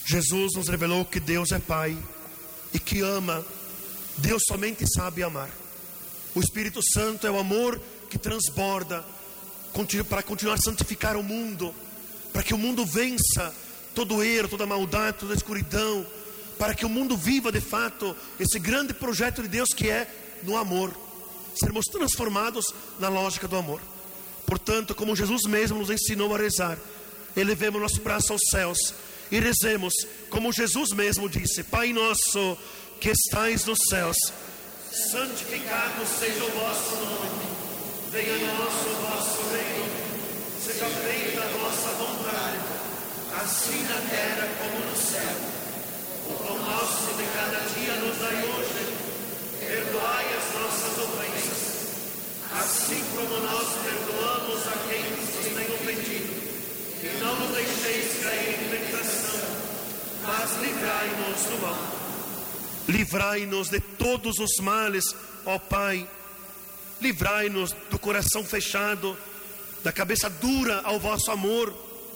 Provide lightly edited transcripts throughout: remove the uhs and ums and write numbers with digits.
Jesus nos revelou que Deus é Pai e que ama. Deus somente sabe amar. O Espírito Santo é o amor que transborda para continuar a santificar o mundo, para que o mundo vença todo erro, toda maldade, toda escuridão, para que o mundo viva de fato esse grande projeto de Deus que é no amor, sermos transformados na lógica do amor. Portanto, como Jesus mesmo nos ensinou a rezar, elevemos nosso braço aos céus e rezemos como Jesus mesmo disse: Pai nosso que estais nos céus, santificado seja o vosso nome, venha a nós o vosso reino, seja feita a vossa vontade, assim na terra como no céu. O pão nosso de cada dia nos dai hoje, perdoai as nossas ofensas, assim como nós perdoamos a quem nos tem ofendido, e não nos deixeis cair em tentação, mas livrai-nos do mal. Livrai-nos de todos os males, ó Pai. Livrai-nos do coração fechado, da cabeça dura ao vosso amor.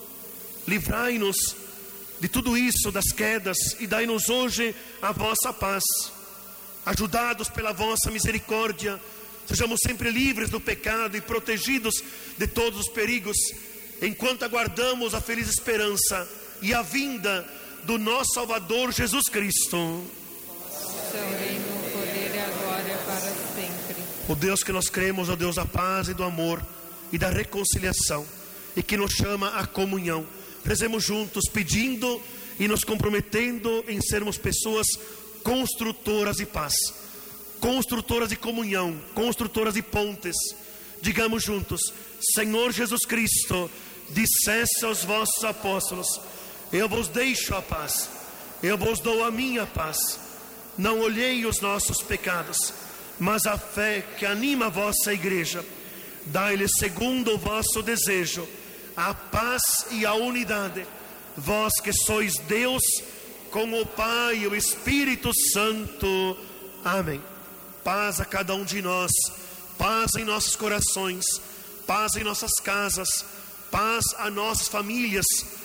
Livrai-nos de tudo isso, das quedas, e dai-nos hoje a vossa paz. Ajudados pela vossa misericórdia, sejamos sempre livres do pecado e protegidos de todos os perigos, enquanto aguardamos a feliz esperança e a vinda do nosso Salvador Jesus Cristo. Seu reino, o poder e a glória para sempre. O Deus que nós cremos é o Deus da paz e do amor e da reconciliação, e que nos chama à comunhão. Rezemos juntos, pedindo e nos comprometendo em sermos pessoas construtoras de paz, construtoras de comunhão, construtoras de pontes. Digamos juntos: Senhor Jesus Cristo, disseste aos vossos apóstolos: eu vos deixo a paz, eu vos dou a minha paz. Não olhei os nossos pecados, mas a fé que anima a vossa igreja. Dai-lhe segundo o vosso desejo a paz e a unidade, vós que sois Deus com o Pai e o Espírito Santo. Amém. Paz a cada um de nós, paz em nossos corações, paz em nossas casas, paz a nossas famílias,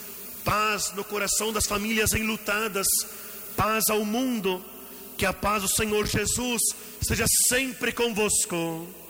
paz no coração das famílias enlutadas, paz ao mundo. Que a paz do Senhor Jesus esteja sempre convosco.